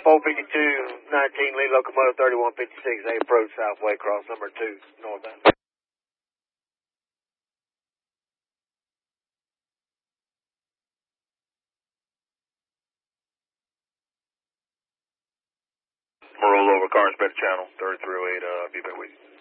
452, 19, lead locomotive 3156, A approach southway, cross number 2, northbound. I'm going to roll over Carnes Bed Channel, 3308, be back with you.